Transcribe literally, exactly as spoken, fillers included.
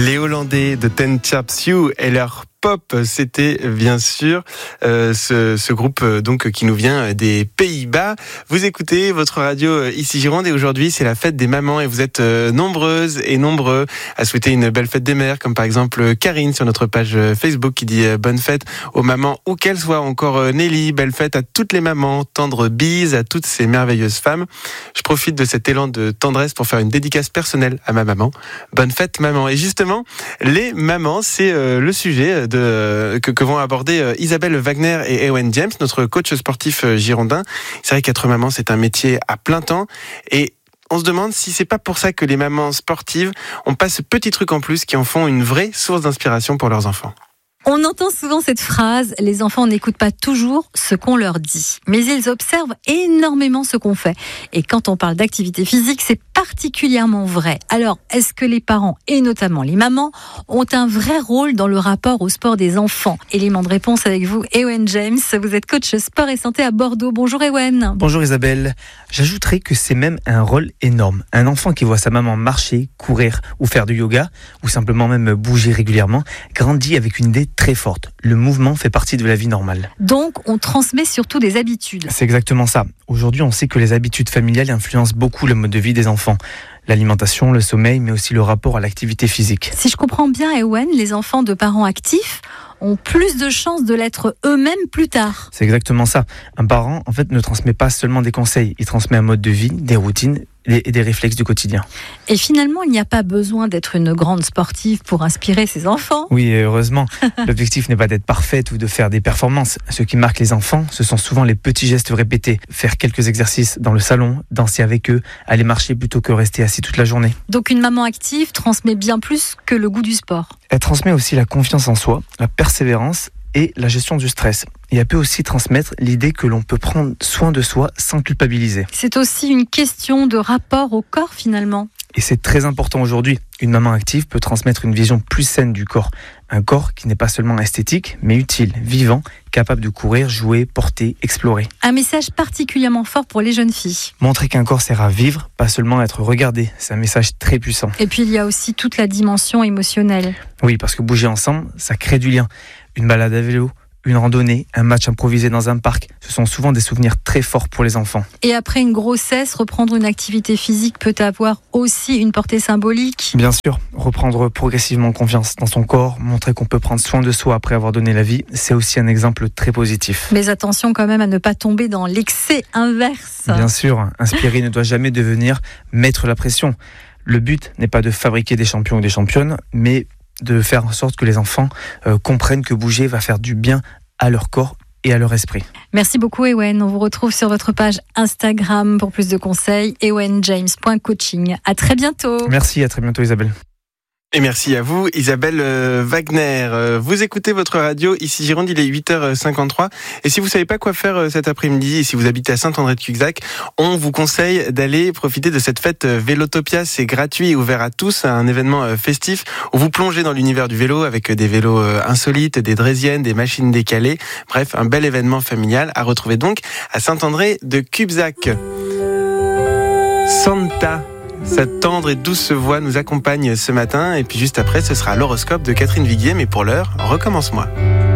Les Hollandais de Ten Chaps You et leur pop, c'était bien sûr euh, ce, ce groupe euh, donc qui nous vient des Pays-Bas. Vous écoutez votre radio euh, ici Gironde et aujourd'hui c'est la fête des mamans et vous êtes euh, nombreuses et nombreux à souhaiter une belle fête des mères, comme par exemple Karine sur notre page Facebook qui dit euh, bonne fête aux mamans où qu'elles soient, encore euh, Nelly, belle fête à toutes les mamans, tendre bise à toutes ces merveilleuses femmes. Je profite de cet élan de tendresse pour faire une dédicace personnelle à ma maman. Bonne fête maman. Et justement, les mamans, c'est euh, le sujet De, que, que vont aborder Isabelle Wagner et Ewen James, notre coach sportif girondin. C'est vrai qu'être maman, c'est un métier à plein temps et on se demande si c'est pas pour ça que les mamans sportives ont pas ce petit truc en plus qui en font une vraie source d'inspiration pour leurs enfants. On entend souvent cette phrase, les enfants n'écoutent pas toujours ce qu'on leur dit, mais ils observent énormément ce qu'on fait. Et quand on parle d'activité physique, c'est particulièrement vrai. Alors, est-ce que les parents, et notamment les mamans, ont un vrai rôle dans le rapport au sport des enfants ? Élément de réponse avec vous, Ewen James. Vous êtes coach sport et santé à Bordeaux. Bonjour Ewen. Bonjour Isabelle. J'ajouterais que c'est même un rôle énorme. Un enfant qui voit sa maman marcher, courir ou faire du yoga, ou simplement même bouger régulièrement, grandit avec une idée très forte. Le mouvement fait partie de la vie normale. Donc, on transmet surtout des habitudes. C'est exactement ça. Aujourd'hui, on sait que les habitudes familiales influencent beaucoup le mode de vie des enfants. L'alimentation, le sommeil, mais aussi le rapport à l'activité physique. Si je comprends bien, Ewen, les enfants de parents actifs ont plus de chances de l'être eux-mêmes plus tard. C'est exactement ça. Un parent, en fait, ne transmet pas seulement des conseils. Il transmet un mode de vie, des routines et des réflexes du quotidien. Et finalement, il n'y a pas besoin d'être une grande sportive pour inspirer ses enfants. Oui, heureusement. L'objectif n'est pas d'être parfaite ou de faire des performances. Ce qui marque les enfants, ce sont souvent les petits gestes répétés. Faire quelques exercices dans le salon, danser avec eux, aller marcher plutôt que rester assis toute la journée. Donc une maman active transmet bien plus que le goût du sport. Elle transmet aussi la confiance en soi, la persévérance et la gestion du stress. Et elle peut aussi transmettre l'idée que l'on peut prendre soin de soi sans culpabiliser. C'est aussi une question de rapport au corps finalement. Et c'est très important aujourd'hui. Une maman active peut transmettre une vision plus saine du corps. Un corps qui n'est pas seulement esthétique, mais utile, vivant, capable de courir, jouer, porter, explorer. Un message particulièrement fort pour les jeunes filles. Montrer qu'un corps sert à vivre, pas seulement à être regardé. C'est un message très puissant. Et puis il y a aussi toute la dimension émotionnelle. Oui, parce que bouger ensemble, ça crée du lien. Une balade à vélo, une randonnée, un match improvisé dans un parc, ce sont souvent des souvenirs très forts pour les enfants. Et après une grossesse, reprendre une activité physique peut avoir aussi une portée symbolique. Bien sûr, reprendre progressivement confiance dans son corps, montrer qu'on peut prendre soin de soi après avoir donné la vie, c'est aussi un exemple très positif. Mais attention quand même à ne pas tomber dans l'excès inverse. Bien sûr, inspirer ne doit jamais devenir mettre la pression. Le but n'est pas de fabriquer des champions ou des championnes, mais de faire en sorte que les enfants euh, comprennent que bouger va faire du bien à leur corps et à leur esprit. Merci beaucoup Ewen. On vous retrouve sur votre page Instagram pour plus de conseils, ewen james point coaching. À très bientôt. Merci, à très bientôt Isabelle. Et merci à vous, Isabelle Wagner. Vous écoutez votre radio, ici Gironde, il est huit heures cinquante-trois. Et si vous savez pas quoi faire cet après-midi, et si vous habitez à Saint-André-de-Cuxac, on vous conseille d'aller profiter de cette fête Vélotopia. C'est gratuit et ouvert à tous, un événement festif où vous plongez dans l'univers du vélo avec des vélos insolites, des draisiennes, des machines décalées. Bref, un bel événement familial à retrouver donc à Saint-André-de-Cuxac. Santa. Sa tendre et douce voix nous accompagne ce matin. Et puis juste après, ce sera l'horoscope de Catherine Viguier. Mais pour l'heure, recommence-moi.